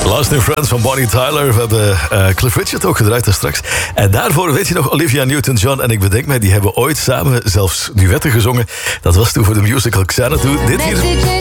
Lost in Friends van Bonnie Tyler. We hebben Cliff Richard ook gedraaid daar straks. En daarvoor, weet je nog, Olivia Newton-John en ik bedenk mij, die hebben ooit samen zelfs duetten gezongen. Dat was toen voor de musical Xanadu. Dit hier